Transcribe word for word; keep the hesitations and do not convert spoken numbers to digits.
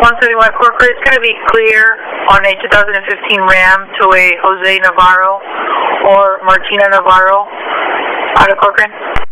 one seventy-one Corcoran, it's going to be clear on a two thousand fifteen Ram to a Jose Navarro or Martina Navarro out of Corcoran.